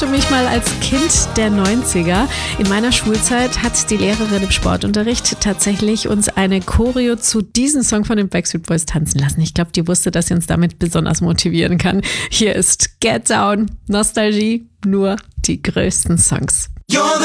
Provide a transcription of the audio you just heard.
Mich mal als Kind der 90er. In meiner Schulzeit hat die Lehrerin im Sportunterricht tatsächlich uns eine Choreo zu diesem Song von den Backstreet Boys tanzen lassen. Ich glaube, die wusste, dass sie uns damit besonders motivieren kann. Hier ist Get Down, Nostalgie, nur die größten Songs.